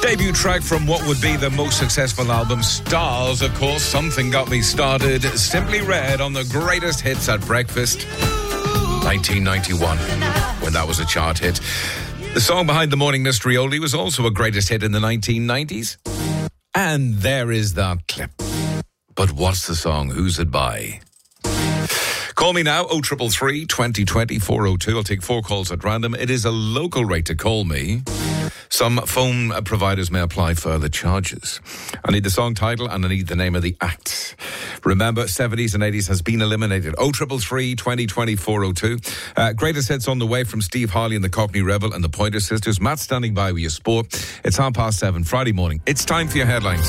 Debut track from what would be the most successful album, Stars, of course. Something Got Me Started. Simply Red on the greatest hits at breakfast. 1991, when that was a chart hit. The song behind the Morning Mystery Oldie was also a greatest hit in the 1990s. And there is that clip. But what's the song? Who's it by? Call me now, 0333 2020 402. I'll take 4 calls at random. It is a local rate to call me. Some phone providers may apply further charges. I need the song title and I need the name of the act. Remember, 70s and 80s has been eliminated. 0333 2020 402. Greatest hits on the way from Steve Harley and the Cockney Rebel and the Pointer Sisters. Matt standing by with your sport. It's 7:30 Friday morning. It's time for your headlines.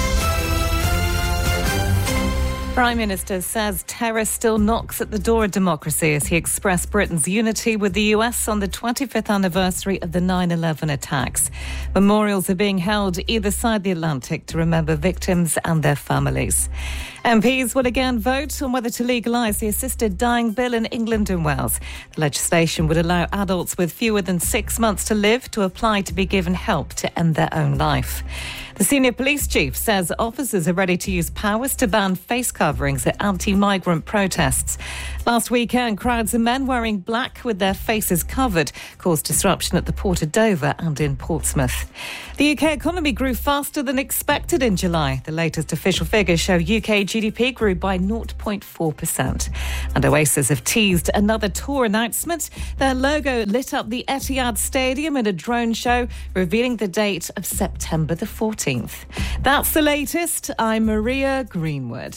Prime Minister says terror still knocks at the door of democracy as he expressed Britain's unity with the US on the 25th anniversary of the 9/11 attacks. Memorials are being held either side the Atlantic to remember victims and their families. MPs will again vote on whether to legalise the assisted dying bill in England and Wales. The legislation would allow adults with fewer than 6 months to live to apply to be given help to end their own life. The senior police chief says officers are ready to use powers to ban face coverings at anti-migrant protests. Last weekend, crowds of men wearing black with their faces covered caused disruption at the Port of Dover and in Portsmouth. The UK economy grew faster than expected in July. The latest official figures show UK GDP grew by 0.4%. And Oasis have teased another tour announcement. Their logo lit up the Etihad Stadium in a drone show, revealing the date of September the 14th. That's the latest. I'm Maria Greenwood.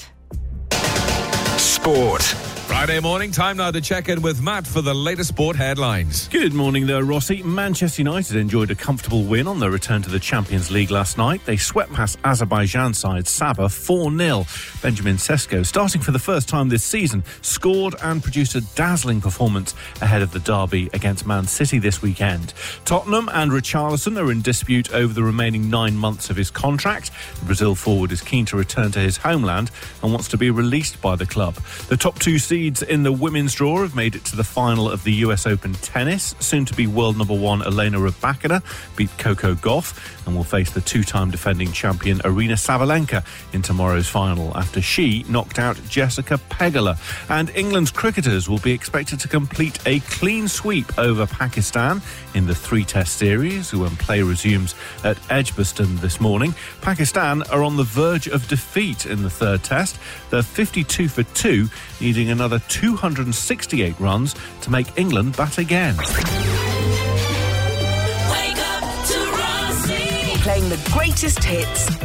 Sport. Friday morning, time now to check in with Matt for the latest sport headlines. Good morning there, Rossi. Manchester United enjoyed a comfortable win on their return to the Champions League last night. They swept past Azerbaijan side Sabah 4-0. Benjamin Sesko, starting for the first time this season, scored and produced a dazzling performance ahead of the derby against Man City this weekend. Tottenham and Richarlison are in dispute over the remaining 9 months of his contract. The Brazil forward is keen to return to his homeland and wants to be released by the club. The top 2 seeds in the women's draw have made it to the final of the US Open tennis. Soon-to-be world number 1 Elena Rybakina beat Coco Gauff and will face the 2-time defending champion Aryna Sabalenka in tomorrow's final after she knocked out Jessica Pegula. And England's cricketers will be expected to complete a clean sweep over Pakistan in the 3-test series when play resumes at Edgbaston this morning. Pakistan are on the verge of defeat in the 3rd test. They're 52 for 2, needing another 268 runs to make England bat again. Wake up to Rossi. Playing the greatest hits